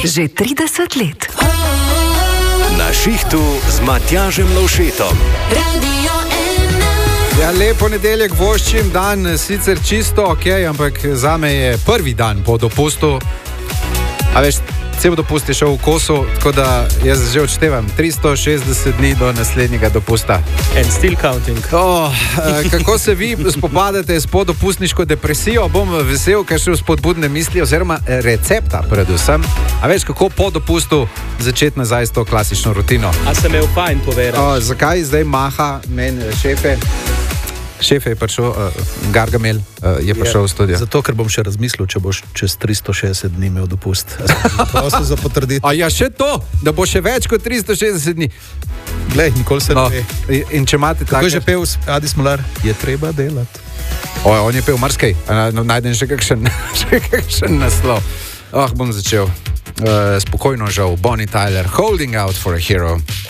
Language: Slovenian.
Že 30 let. Na šihtu z Matjažem Lovšetom. Ja, lepo nedeljek voščim, dan sicer čisto ok, ampak zame je prvi dan po dopustu. A veš, cel dopust je šel v kosu, tako da jaz že odštevam 360 dni do naslednjega dopusta. And still counting. Kako se vi spopadate s podopustniško depresijo? Bom vesel, kaj še spodbudne misli oziroma recepta predvsem. A veš, kako po dopustu začeti nazaj s to klasično rutino? A sem imel fajn povedal. Zakaj zdaj maha meni šefe? Šef je prišel, Gargamel je prišel v studio. Zato, ker bom še razmislil, če boš čez 360 dni imel dopust. Prosim za potrditev. A ja, še to, da bo še več kot 360 dni. Glej, nikoli se ne ve. In če imate tako... Kako je že pel Adi Smolar? Je treba delati. On je pel marskej. Najdem še kakšen naslov. Bom začel. Spokojno žal, Bonnie Tyler, Holding Out for a Hero.